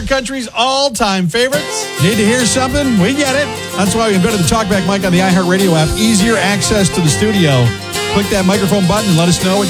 country's all-time favorites. Need to hear something? We get it. That's why you can go to the TalkBack mic on the iHeartRadio app. Easier access to the studio. Click that microphone button and let us know what